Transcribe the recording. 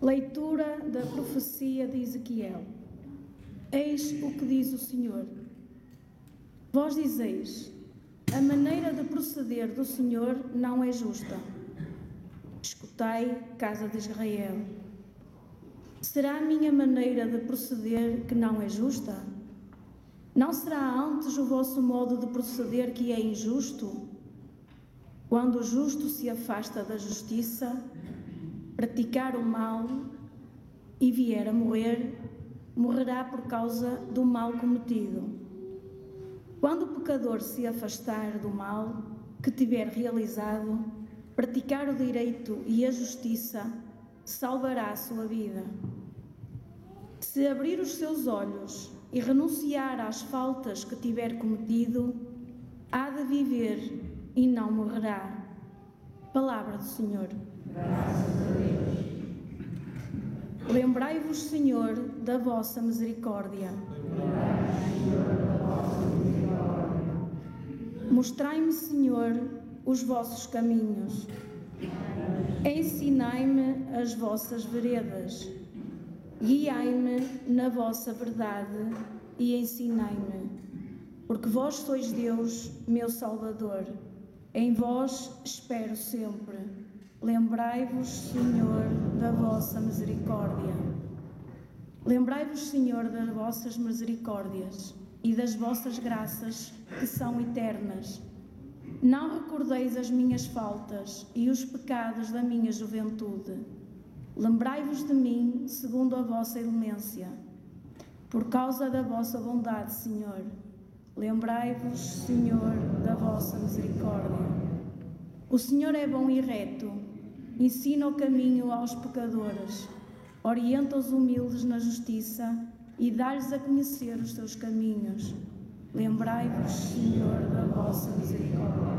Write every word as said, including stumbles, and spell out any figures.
Leitura da profecia de Ezequiel. Eis o que diz o Senhor. Vós dizeis: a maneira de proceder do Senhor não é justa. Escutai, casa de Israel. Será a minha maneira de proceder que não é justa? Não será antes o vosso modo de proceder que é injusto? Quando o justo se afasta da justiça, praticar o mal e vier a morrer, morrerá por causa do mal cometido. Quando o pecador se afastar do mal que tiver realizado, praticar o direito e a justiça, salvará a sua vida. Se abrir os seus olhos e renunciar às faltas que tiver cometido, há de viver e não morrerá. Palavra do Senhor. Graças a Deus. Lembrai-vos, Senhor, da vossa misericórdia. Lembrai-vos, Senhor, da vossa misericórdia. Mostrai-me, Senhor, os vossos caminhos. Ensinai-me as vossas veredas. Guiai-me na vossa verdade e ensinai-me. Porque vós sois Deus, meu Salvador. Em vós espero sempre. Lembrai-vos, Senhor, da vossa misericórdia. Lembrai-vos, Senhor, das vossas misericórdias e das vossas graças que são eternas. Não recordeis as minhas faltas e os pecados da minha juventude. Lembrai-vos de mim segundo a vossa clemência. Por causa da vossa bondade, Senhor. Lembrai-vos, Senhor, da vossa misericórdia. O Senhor é bom e reto, ensina o caminho aos pecadores, orienta os humildes na justiça e dá-lhes a conhecer os seus caminhos. Lembrai-vos, Senhor, da vossa misericórdia.